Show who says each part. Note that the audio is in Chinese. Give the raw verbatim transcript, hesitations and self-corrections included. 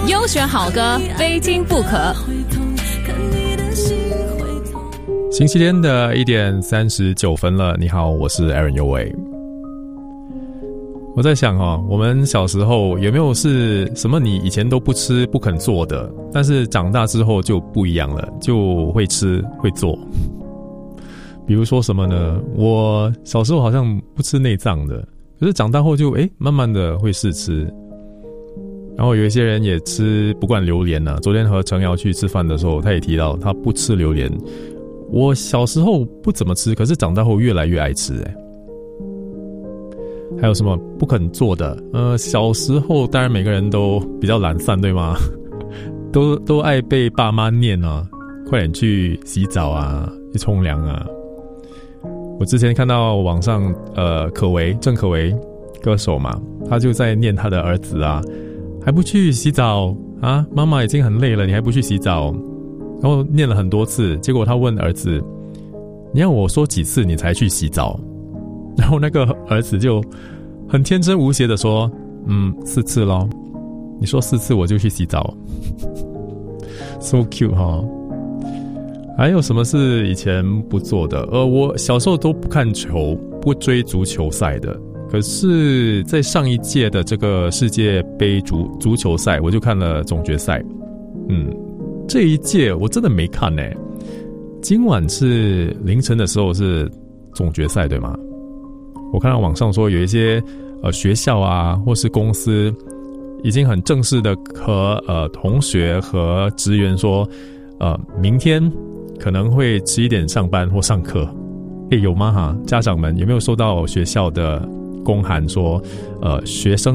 Speaker 1: 优选好歌，非听不可。
Speaker 2: 星期天的一点三十九分了，你好，我是 Aaron 右伟。我在想哦，我们小时候有没有是什么你以前都不吃不肯做的，但是长大之后就不一样了，就会吃会做。比如说什么呢？我小时候好像不吃内脏的，可是长大后就诶慢慢的会试吃。然后有一些人也吃不惯榴莲啊，昨天和程瑶去吃饭的时候，他也提到他不吃榴莲。我小时候不怎么吃，可是长大后越来越爱吃诶。还有什么不肯做的？呃，小时候当然每个人都比较懒散，对吗？都都爱被爸妈念啊，快点去洗澡啊，去冲凉啊。我之前看到网上，呃，可为郑可为歌手嘛，他就在念他的儿子啊，还不去洗澡啊？妈妈已经很累了，你还不去洗澡？然后念了很多次，结果他问儿子：“你要我说几次你才去洗澡？”然后那个儿子就很天真无邪的说：“嗯，四次咯。你说四次我就去洗澡。” So cute 哈。还有什么是以前不做的？呃，我小时候都不看球，不追足球赛的。可是，在上一届的这个世界杯足足球赛，我就看了总决赛。嗯。这一届我真的没看呢、欸。今晚是凌晨的时候是总决赛对吗？我看到网上说有一些呃学校啊或是公司已经很正式的和呃同学和职员说，呃明天可能会迟一点上班或上课。诶，有吗哈？家长们有没有收到学校的公函说，呃学生